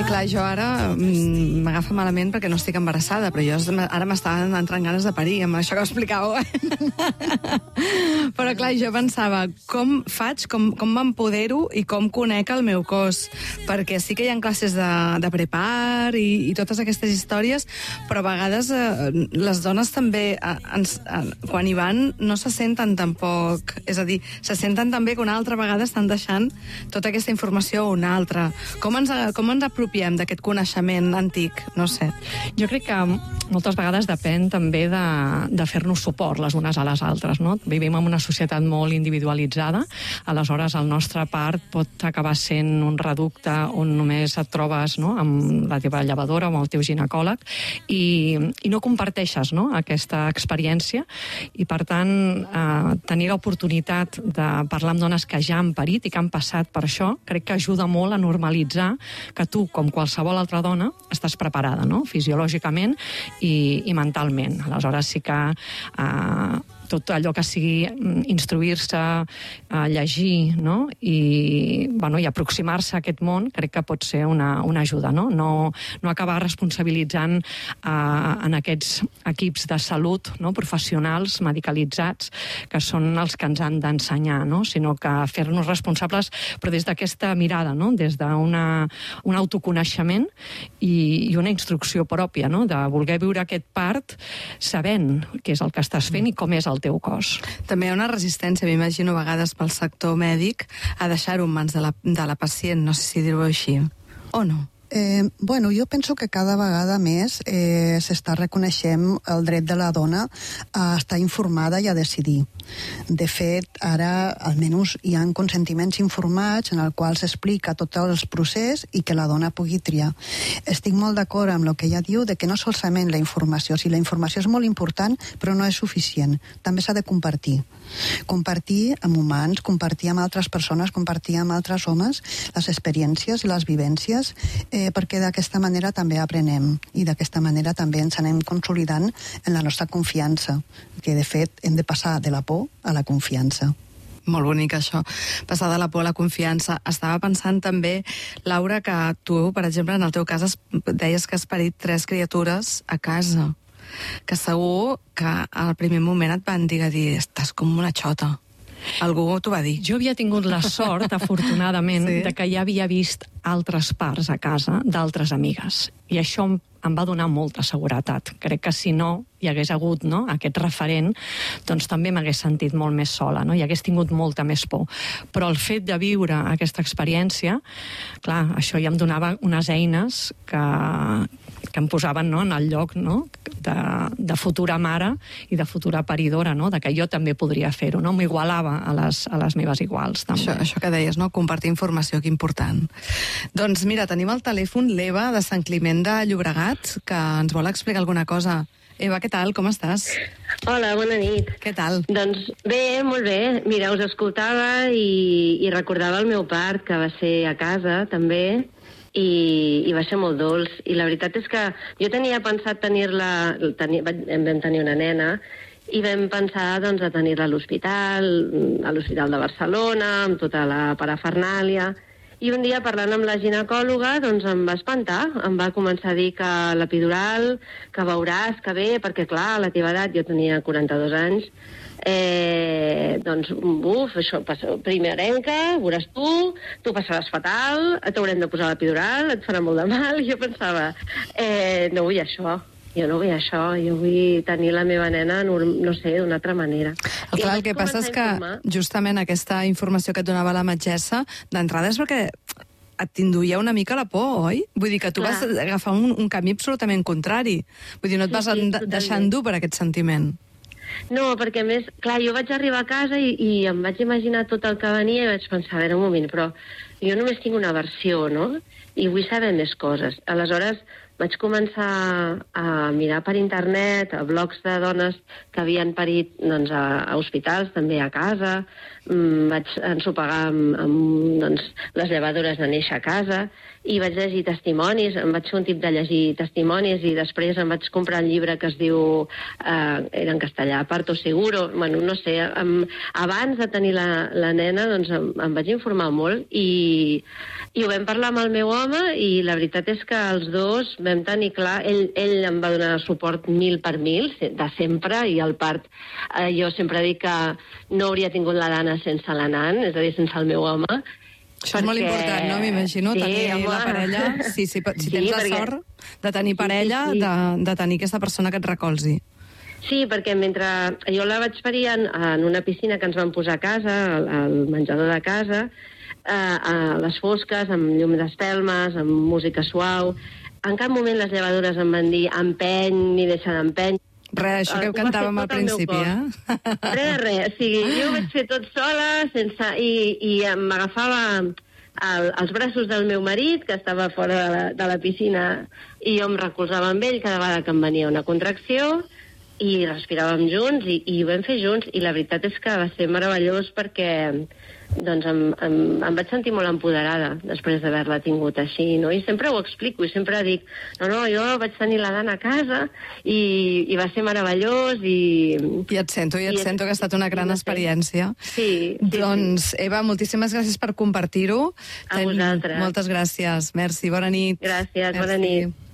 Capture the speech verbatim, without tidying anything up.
clar, jo ara mm, m'agafa malament perquè no estic embarassada, però jo ara m'estaven entrant ganes de parir amb això que explicàveu. Però clar, jo pensava, com faig, com, com m'empodero i com conec el meu cos? Perquè sí que hi ha classes de, de prepar i, i totes aquestes històries, però a vegades eh, les dones també, eh, ens, eh, quan hi van, no se senten tampoc... És a dir, se senten també que una altra vegada estan deixant tota aquesta informació a una altra. Com ens, com ens apropiem d'aquest coneixement antic? No sé. Jo crec que moltes vegades depèn també de, de fer-nos suport les unes a les altres, no? Vivim en una societat molt individualitzada, aleshores el nostre part pot acabar sent un reducte on només et trobes, no?, amb la teva llevadora o amb el teu ginecòleg i, i no comparteixes, no?, aquesta experiència i per tant eh, tenir l'oportunitat de parlar amb dones que ja han parit i que han passat per això, crec que ajuda molt a normalitzar que tu, com qualsevol altra dona, estàs preparada, no?, fisiològicament i, i mentalment. Aleshores sí que eh, tot allò que sigui instruir-se, eh, llegir, no?, i, bueno, i aproximar-se a aquest món crec que pot ser una, una ajuda, no? No, no acabar responsabilitzant eh, en aquests equips de salut, no?, professionals, medicalitzats, que són els que ens han d'ensenyar, no?, sinó que fer-nos responsables, però des d'aquesta mirada, no?, des d'un autoconeixement i, i una instrucció pròpia, no?, de voler viure aquest part sabent què és el que estàs fent i com és el teu cos. També hi ha una resistència, m'imagino, a vegades pel sector mèdic a deixar-ho en mans de la, de la pacient, no sé si dir-ho així, o no? Eh, bueno, jo penso que cada vegada més eh, s'està reconeixent el dret de la dona a estar informada i a decidir. De fet, ara almenys hi ha consentiments informats en el qual s'explica tot el procés i que la dona pugui triar. Estic molt d'acord amb el que ella diu de que no solament la informació, si la informació és molt important però no és suficient, també s'ha de compartir. Compartir amb humans, compartir amb altres persones, compartir amb altres homes les experiències i les vivències, eh, perquè d'aquesta manera també aprenem i d'aquesta manera també ens anem consolidant en la nostra confiança, que de fet hem de passar de la por a la confiança. Molt bonic això, passar de la por a la confiança. Estava pensant també, Laura, que tu, per exemple, en el teu cas deies que has parit tres criatures a casa, que segur que al primer moment et van dir, dir estàs com una xota. Algú t'ho va dir. Jo havia tingut la sort, afortunadament, sí, de que ja havia vist altres parts a casa d'altres amigues. I això em va donar molta seguretat. Crec que si no hi hagués hagut, no, aquest referent, doncs també m'hagués sentit molt més sola, no? I hagués tingut molta més por. Però el fet de viure aquesta experiència, clar, això ja em donava unes eines que, que em posaven, no, en el lloc, no, de, de futura mare i de futura paridora, no, de que jo també podria fer-ho, no? M'igualava a les, a les meves iguals, també. Això, això que deies, no? Compartir informació, que important. Doncs mira, tenim al telèfon l'Eva de Sant Climent de Llobregat, que ens vol explicar alguna cosa. Eva, què tal? Com estàs? Hola, bona nit. Què tal? Doncs bé, molt bé. Mira, us escoltava i, i recordava el meu part, que va ser a casa, també, i, i va ser molt dolç. I la veritat és que jo tenia pensat tenir-la... Tenir, vam tenir una nena, i vam pensar, doncs, a tenir-la a l'hospital, a l'Hospital de Barcelona, amb tota la parafernàlia. I un dia, parlant amb la ginecòloga, doncs em va espantar. Em va començar a dir que l'epidural, que veuràs, que bé, perquè, clar, a la teva edat, jo tenia quaranta-dos anys, eh, doncs, buf, això, primerenca, veuràs tu, tu passaràs fatal, t'haurem de posar l'epidural, et farà molt de mal. I jo pensava, eh, no vull això. Jo no vull això, jo vull tenir la meva nena, no, no sé, d'una altra manera. El, clar, el que passa és que justament aquesta informació que et donava la metgessa, d'entrada és perquè et t'induïa una mica la por, oi? Vull dir que tu clar. vas agafar un, un camí absolutament contrari. Vull dir, no et vas sí, sí, deixar endur per aquest sentiment. No, perquè a més, clar, jo vaig arribar a casa i, i em vaig imaginar tot el que venia i vaig pensar, a veure, un moment, però jo només tinc una versió, no? I vull saber més coses. Aleshores, vaig començar a mirar per internet, a blogs de dones que havien parit doncs, a, a hospitals, també a casa, mm, vaig ensopegar amb, amb doncs, les llevadores de néixer a casa, i vaig llegir testimonis, em vaig fer un tip de llegir testimonis, i després em vaig comprar un llibre que es diu, eh, era en castellà, Parto Seguro, bueno, no sé, em, abans de tenir la, la nena, doncs em, em vaig informar molt, i, i ho vam parlar amb el meu home, i la veritat és que els dos vam tenir clar, ell, ell em va donar suport mil per mil, de sempre, i el part, eh, jo sempre dic que no hauria tingut la Dana sense la Nan, és a dir, sense el meu home. Això és molt important, no? M'imagino, sí, tenir home. la parella, sí, sí, si Sí, tens la perquè- sort de tenir parella, sí, sí. De, de tenir aquesta persona que et recolzi. Sí, perquè mentre jo la vaig parir en, en una piscina que ens van posar a casa, al, al menjador de casa, eh, a les fosques, amb llum d'espelmes, amb música suau, en cap moment les llevadores em van dir empeny ni deixa d'empeny. Res, això que Ho va cantàvem fer al tot el meu principi, cos. eh? Res, res. O sigui, jo ho vaig fer tot sola, sense... I, i m'agafava el, els braços del meu marit, que estava fora de la, de la piscina, i jo em recolzava amb ell cada vegada que em venia una contracció, i respiràvem junts, i, i ho vam fer junts, i la veritat és que va ser meravellós perquè doncs em, em, em vaig sentir molt empoderada després d'haver-la tingut així, no? I sempre ho explico, i sempre dic, no, no, jo vaig tenir la Dana a casa, i, i va ser meravellós, i... I et sento, i et I és- sento que ha estat una gran sí, experiència. Sí, sí, Doncs, Eva, moltíssimes gràcies per compartir-ho. A vosaltres. Moltes gràcies. Merci, bona nit. Gràcies, bona nit.